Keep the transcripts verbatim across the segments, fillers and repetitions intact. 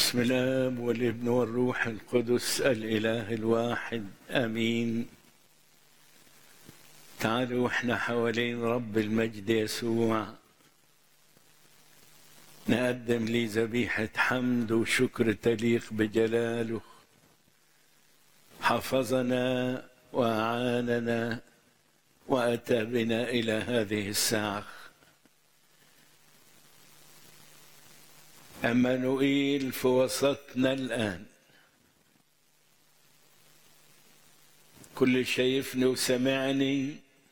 بسم الله والابن والروح القدس الإله الواحد آمين. تعالوا احنا حوالين رب المجد يسوع نقدم لي ذبيحة حمد وشكر تليق بجلاله. حفظنا وأعاننا وأتى بنا إلى هذه الساعة. عمانوئيل في وسطنا الآن. كل شايفني وسمعني.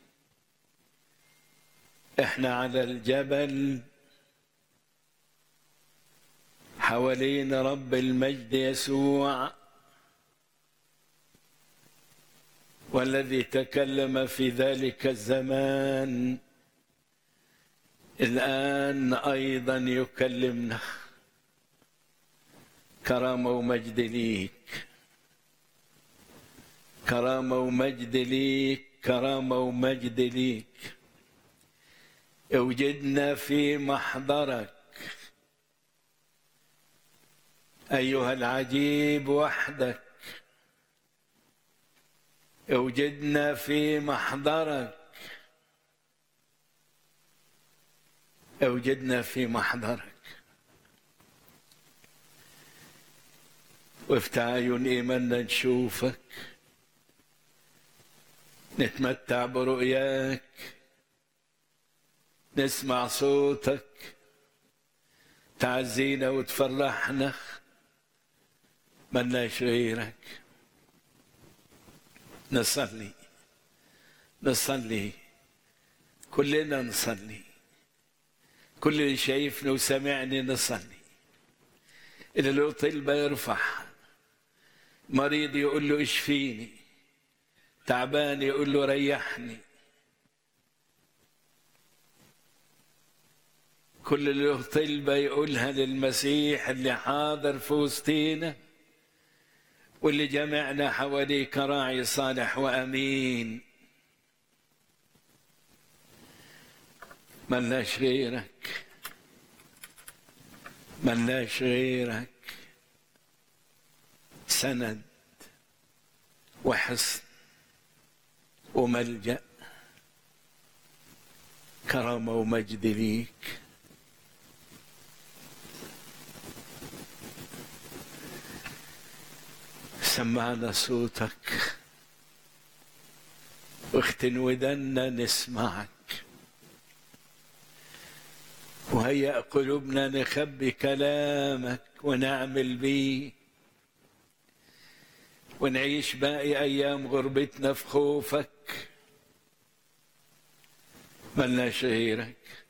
احنا على الجبل حوالين رب المجد يسوع، والذي تكلم في ذلك الزمان الآن أيضا يكلمنا. كرامة ومجد ليك، كرامة ومجد ليك، كرامة ومجد ليك. اوجدنا في محضرك أيها العجيب وحدك. اوجدنا في محضرك، اوجدنا في محضرك. وافتح عيون إيماننا نشوفك، نتمتع برؤياك، نسمع صوتك، تعزينا وتفرحنا. ملناش غيرك. نصلي نصلي كلنا نصلي. كل اللي شايفني وسمعني نصلي. اللي له طلبة يرفع، مريض يقول له اشفيني، تعبان يقول له ريحني. كل اللي له طلبة يقولها للمسيح اللي حاضر في وسطينا واللي جمعنا حواليه كراعي صالح وأمين. ملناش غيرك، ملناش غيرك. سند وحصن وملجأ. كرامة ومجد ليك. سمعنا صوتك واختن ودنا نسمعك. وهيأ قلوبنا نخبي كلامك ونعمل بيه، ونعيش باقي أيام غربتنا في خوفك. ملناش غيرك.